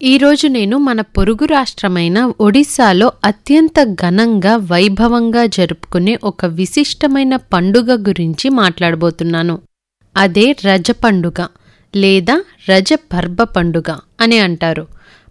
ఈరోజు నేను మన పొరుగు రాష్ట్రమైన ఒడిశాలో అత్యంత ఘనంగా వైభవంగా జరుపుకునే ఒక విశిష్టమైన పండుగ గురించి మాట్లాడబోతున్నాను. అదే రజ పండుగ లేదా రజ పర్బ పండుగ అని అంటారు.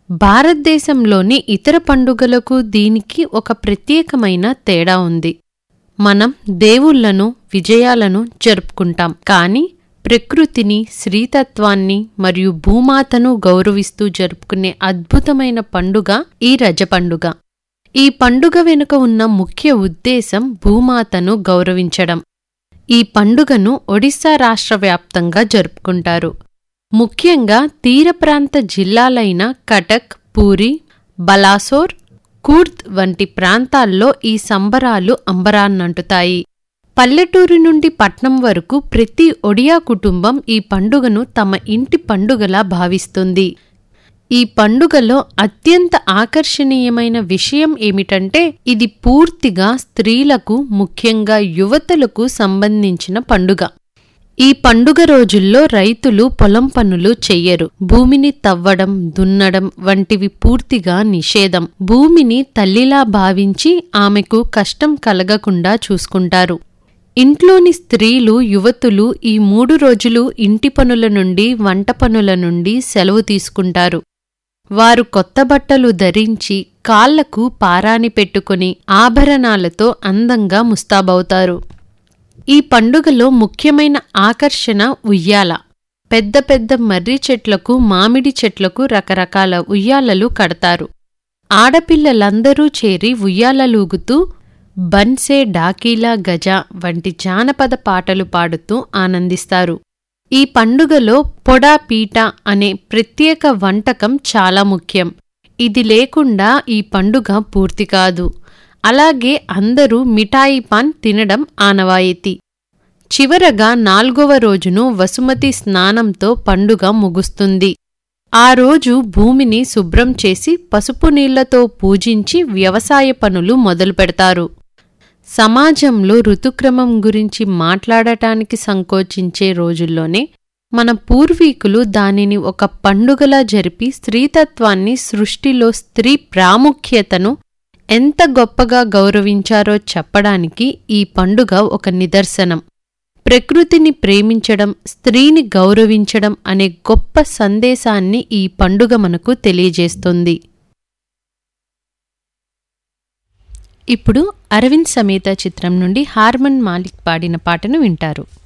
భారతదేశంలోని ఇతర పండుగలకు దీనికి ఒక ప్రత్యేకమైన తేడా ఉంది. మనం దేవుళ్లను, విజయాలను జరుపుకుంటాం, కానీ ప్రకృతిని, శ్రీతత్వాన్ని మరియు భూమాతను గౌరవిస్తూ జరుపుకునే అద్భుతమైన పండుగ ఈ రజ పండుగ. ఈ పండుగ వెనుక ఉన్న ముఖ్య ఉద్దేశం భూమాతను గౌరవించడం. ఈ పండుగను ఒడిశా రాష్ట్ర వ్యాప్తంగా జరుపుకుంటారు. ముఖ్యంగా తీరప్రాంత జిల్లాలైన కటక్, పూరి, బలాసోర్, కూర్ద్ వంటి ప్రాంతాల్లో ఈ సంబరాలు అంబరాన్నంటుతాయి. పల్లెటూరు నుండి పట్నం వరకు ప్రతి ఒడియా కుటుంబం ఈ పండుగను తమ ఇంటి పండుగలా భావిస్తుంది. ఈ పండుగలో అత్యంత ఆకర్షణీయమైన విషయం ఏమిటంటే ఇది పూర్తిగా స్త్రీలకు, ముఖ్యంగా యువతులకు సంబంధించిన పండుగ. ఈ పండుగ రోజుల్లో రైతులు పొలం పనులు చెయ్యరు. భూమిని తవ్వడం, దున్నడం వంటివి పూర్తిగా నిషేధం. భూమిని తల్లిలా భావించి ఆమెకు కష్టం కలగకుండా చూసుకుంటారు. ఇంట్లోని స్త్రీలు, యువతులు ఈ 3 రోజులు ఇంటి పనుల నుండి, వంట పనుల నుండి సెలవు తీసుకుంటారు. వారు కొత్త బట్టలు ధరించి, కాళ్లకు పారాని పెట్టుకుని, ఆభరణాలతో అందంగా ముస్తాబవుతారు. ఈ పండుగలో ముఖ్యమైన ఆకర్షణ ఉయ్యాల. పెద్ద పెద్ద మర్రి చెట్లకు, మామిడి చెట్లకు రకరకాల ఉయ్యాలలు కడతారు. ఆడపిల్లలందరూ చేరి ఉయ్యాలలూగుతూ బన్సే, డాకీలా, గజ వంటి జానపద పాటలు పాడుతూ ఆనందిస్తారు. ఈ పండుగలో పొడా పీట అనే ప్రత్యేక వంటకం చాలా ముఖ్యం. ఇది లేకుండా ఈ పండుగ పూర్తి కాదు. అలాగే అందరూ మిఠాయి పాన్ తినడం ఆనవాయితీ. చివరగా 4వ రోజును వసుమతి స్నానంతో పండుగ ముగుస్తుంది. ఆ రోజు భూమిని శుభ్రం చేసి పసుపు నీళ్లతో పూజించి వ్యవసాయ పనులు మొదలుపెడతారు. సమాజంలో ఋతుక్రమం గురించి మాట్లాడటానికి సంకోచించే రోజుల్లోనే మన పూర్వీకులు దానిని ఒక పండుగలా జరిపి స్త్రీతత్వాన్ని, సృష్టిలో స్త్రీ ప్రాముఖ్యతను ఎంత గొప్పగా గౌరవించారో చెప్పడానికి ఈ పండుగ ఒక నిదర్శనం. ప్రకృతిని ప్రేమించడం, స్త్రీని గౌరవించడం అనే గొప్ప సందేశాన్ని ఈ పండుగ మనకు తెలియజేస్తుంది. ఇప్పుడు అరవింద్ సమేత చిత్రం నుండి హార్మన్ మాలిక్ పాడిన పాటను వింటారు.